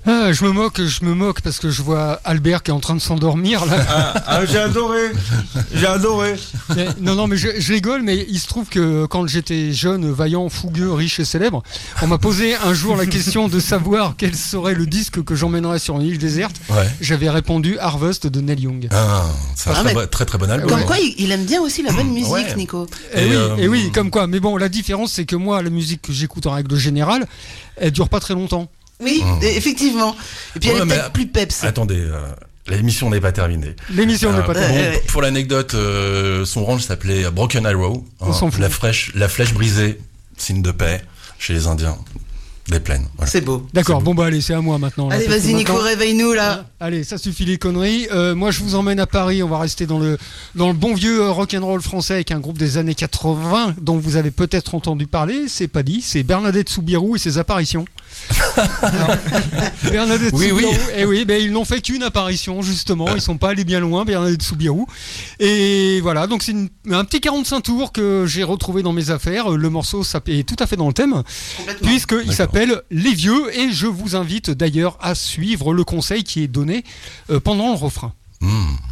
Je me moque parce que je vois Albert qui est en train de s'endormir là. J'ai adoré. Non, mais je rigole, mais il se trouve que quand j'étais jeune, vaillant, fougueux, riche et célèbre, on m'a posé un jour la question de savoir quel serait le disque que j'emmènerais sur une île déserte. Ouais. J'avais répondu Harvest de Neil Young. C'est un très bon album. Comme quoi, il aime bien aussi la bonne musique, Nico. Et oui, comme quoi. Mais bon, la différence, c'est que moi, la musique que j'écoute en règle générale, elle dure pas très longtemps. Oui, effectivement. Et puis elle est peut-être plus peps. Attendez, l'émission n'est pas terminée. Pour l'anecdote, son range s'appelait Broken Arrow. La flèche brisée, signe de paix chez les Indiens des plaines. Voilà. C'est beau. D'accord, bon allez, c'est à moi maintenant. Allez, vas-y Nico, réveille-nous là. Allez, ça suffit les conneries. Moi, je vous emmène à Paris. On va rester dans le bon vieux rock'n'roll français avec un groupe des années 80 dont vous avez peut-être entendu parler. C'est pas dit, c'est Bernadette Soubirous et ses apparitions. Bernadette Soubirous. Et oui, ils n'ont fait qu'une apparition justement. Ils sont pas allés bien loin, Bernadette Soubirous. Et voilà, donc c'est un petit 45 tours que j'ai retrouvé dans mes affaires. Le morceau est tout à fait dans le thème, puisqu'il s'appelle Les Vieux, et je vous invite d'ailleurs à suivre le conseil qui est donné pendant le refrain.